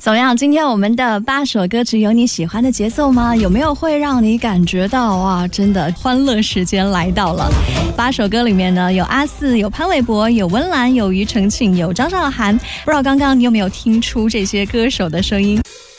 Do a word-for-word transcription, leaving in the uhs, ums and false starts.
怎么样？今天我们的八首歌曲有你喜欢的节奏吗？有没有会让你感觉到哇，真的欢乐时间来到了？八首歌里面呢，有阿四，有潘玮柏，有温岚，有庾澄庆，有张韶涵。不知道刚刚你有没有听出这些歌手的声音？